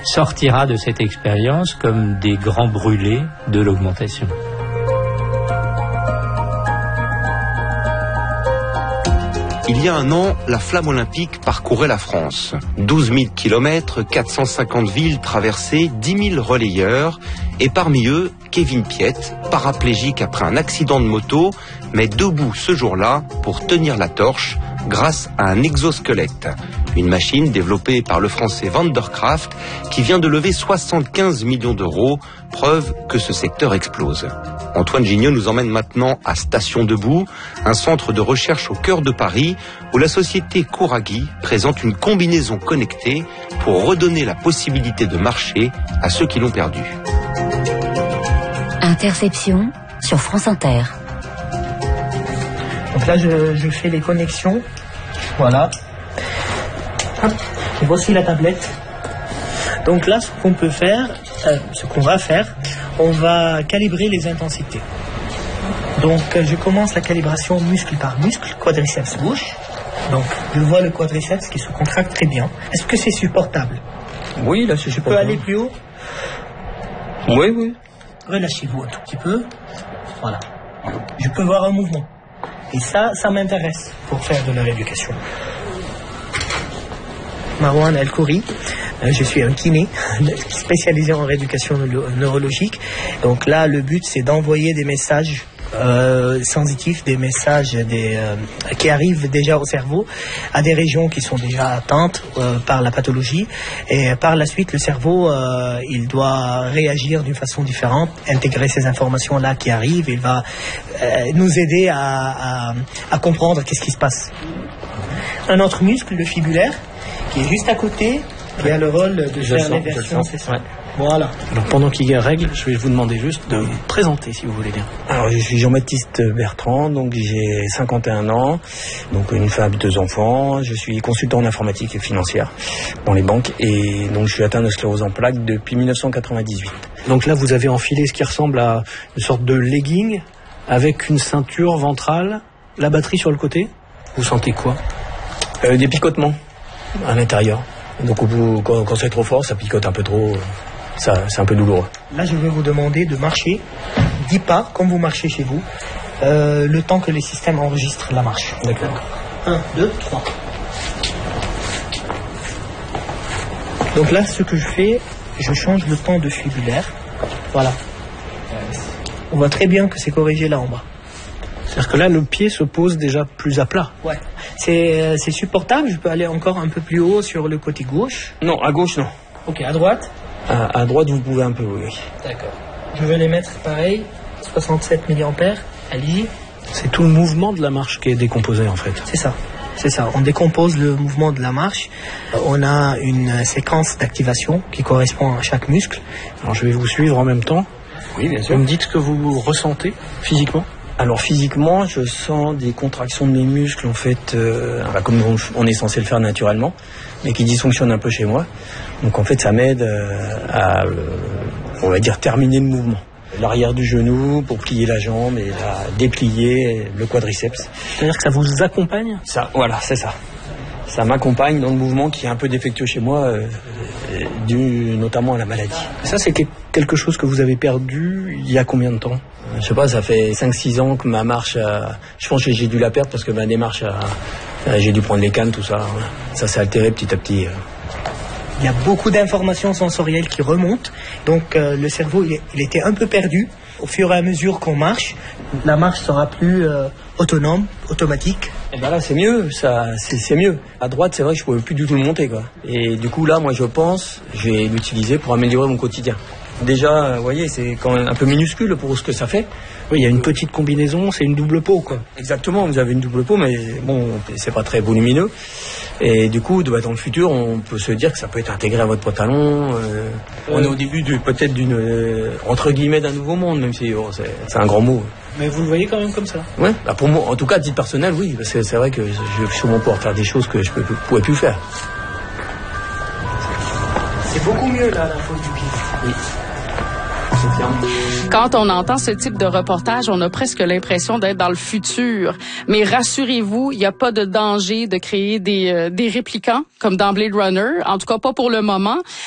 sortira de cette expérience comme des grands brûlés de l'augmentation. Il y a un an, la flamme olympique parcourait la France. 12 000 kilomètres, 450 villes traversées, 10 000 relayeurs. Et parmi eux, Kevin Piette, paraplégique après un accident de moto, mais debout ce jour-là pour tenir la torche grâce à un exosquelette. Une machine développée par le français Vandercraft qui vient de lever 75 millions d'euros, preuve que ce secteur explose. Antoine Gignot nous emmène maintenant à Station Debout, un centre de recherche au cœur de Paris où la société Couraghi présente une combinaison connectée pour redonner la possibilité de marcher à ceux qui l'ont perdu. Interception sur France Inter. Donc là, je fais les connexions. Voilà. Hop. Et voici la tablette. Donc là, ce qu'on peut faire, ce qu'on va faire, on va calibrer les intensités. Donc je commence la calibration muscle par muscle, quadriceps gauche. Donc je vois le quadriceps qui se contracte très bien. Est-ce que c'est supportable? Oui, là c'est supportable. Je peux aller plus haut? Oui, oui. Relâchez-vous un tout petit peu. Voilà. Je peux voir un mouvement. Et ça m'intéresse pour faire de la rééducation. Marwan El-Khouri, je suis un kiné spécialisé en rééducation neurologique. Donc là, le but, c'est d'envoyer des messages sensitifs, des messages qui arrivent déjà au cerveau, à des régions qui sont déjà atteintes par la pathologie. Et par la suite, le cerveau, il doit réagir d'une façon différente, intégrer ces informations-là qui arrivent. Il va nous aider à comprendre qu'est-ce qui se passe. Un autre muscle, le fibulaire, qui est juste à côté, qui a le rôle de faire l'inversion, c'est ça. Ouais. Voilà. Alors pendant qu'il y a règle, je vais vous demander juste de vous présenter si vous voulez bien. Alors je suis Jean-Baptiste Bertrand, donc j'ai 51 ans, donc une femme, 2 enfants, je suis consultant en informatique et financière dans les banques et donc je suis atteint de sclérose en plaques depuis 1998. Donc là vous avez enfilé ce qui ressemble à une sorte de legging avec une ceinture ventrale, la batterie sur le côté. Vous sentez quoi? Des picotements à l'intérieur. Donc quand c'est trop fort, ça picote un peu trop. Ça, c'est un peu douloureux. Là, je vais vous demander de marcher 10 pas, comme vous marchez chez vous, le temps que les systèmes enregistrent la marche. D'accord. 1, 2, 3. Donc là, ce que je fais, je change le temps de fibulaire. Voilà. On voit très bien que c'est corrigé là en bas. C'est-à-dire que là, le pied se pose déjà plus à plat. Ouais. C'est supportable. Je peux aller encore un peu plus haut sur le côté gauche. Non, à gauche, non. Ok, à droite. À droite, vous pouvez un peu, oui. D'accord. Je vais les mettre pareil, 67 mA, allez-y. C'est tout le mouvement de la marche qui est décomposé en fait. C'est ça. On décompose le mouvement de la marche. On a une séquence d'activation qui correspond à chaque muscle. Alors je vais vous suivre en même temps. Oui, bien sûr. Vous me dites ce que vous ressentez physiquement? Alors physiquement, je sens des contractions de mes muscles en fait, comme on est censé le faire naturellement, mais qui dysfonctionnent un peu chez moi. Donc en fait, ça m'aide à, on va dire, terminer le mouvement. L'arrière du genou pour plier la jambe et la déplier le quadriceps. C'est-à-dire que ça vous accompagne? Ça, voilà, c'est ça. Ça m'accompagne dans le mouvement qui est un peu défectueux chez moi, dû notamment à la maladie. Ça, c'est quelque chose que vous avez perdu il y a combien de temps? Je sais pas, ça fait 5-6 ans que ma marche, je pense que j'ai dû la perdre parce que ma démarche, j'ai dû prendre les cannes, tout ça. Ça s'est altéré petit à petit. Il y a beaucoup d'informations sensorielles qui remontent, donc le cerveau il était un peu perdu. Au fur et à mesure qu'on marche, la marche sera plus autonome, automatique. Et ben là c'est mieux, c'est mieux. À droite c'est vrai que je pouvais plus du tout le monter quoi. Et du coup là moi je pense, je vais l'utiliser pour améliorer mon quotidien. Déjà, vous voyez, c'est quand même un peu minuscule pour ce que ça fait. Oui, il y a une petite combinaison, c'est une double peau, quoi. Exactement, vous avez une double peau, mais bon, c'est pas très volumineux. Et du coup, dans le futur, on peut se dire que ça peut être intégré à votre pantalon. On est au début peut-être entre guillemets, d'un nouveau monde, même si c'est un grand mot. Mais vous le voyez quand même comme ça? Ouais, bah pour moi, en tout cas, à titre personnel, oui. C'est vrai que je vais sûrement pouvoir faire des choses que je ne pourrais plus faire. C'est beaucoup mieux, là, la pose du pied. Oui. Quand on entend ce type de reportage, on a presque l'impression d'être dans le futur. Mais rassurez-vous, il n'y a pas de danger de créer des réplicants comme dans Blade Runner, en tout cas pas pour le moment.